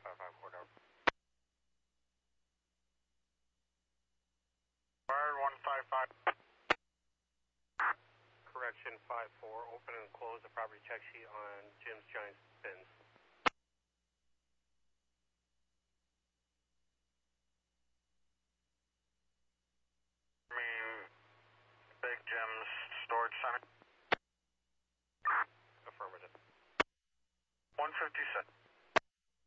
55 corridor. Fire 155. Correction 54. Open and close the property check sheet on Jim's Giant Bins. Big Jim's Storage Center. Affirmative. 156.